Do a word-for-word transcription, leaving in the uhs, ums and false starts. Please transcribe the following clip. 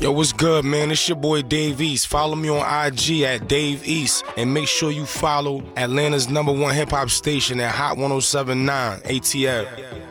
Yo, what's good, man? It's your boy Dave East. Follow me on I G at Dave East, and make sure you follow Atlanta's number one hip hop station at Hot one oh seven point nine A T L.